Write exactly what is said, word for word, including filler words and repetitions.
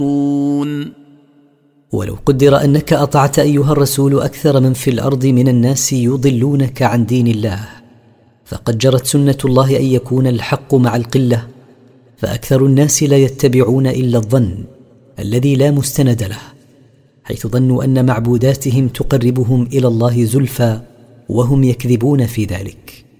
ولو قدر أنك أطعت أيها الرسول أكثر من في الأرض من الناس يضلونك عن دين الله، فقد جرت سنة الله أن يكون الحق مع القلة، فأكثر الناس لا يتبعون إلا الظن الذي لا مستند له، حيث ظنوا أن معبوداتهم تقربهم إلى الله زلفى، وهم يكذبون في ذلك.